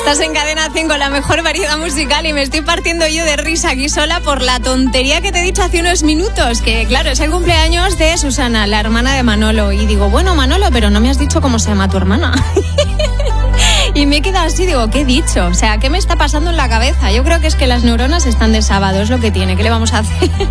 Estás en Cadena 100 con la mejor variedad musical y me estoy partiendo yo de risa aquí sola por la tontería que te he dicho hace unos minutos, que claro, es el cumpleaños de Susana, la hermana de Manolo, y digo, bueno, Manolo, pero no me has dicho cómo se llama tu hermana. Y me he quedado así, digo, ¿qué he dicho? O sea, ¿qué me está pasando en la cabeza? Yo creo que es que las neuronas están de sábado, es lo que tiene, ¿qué le vamos a hacer?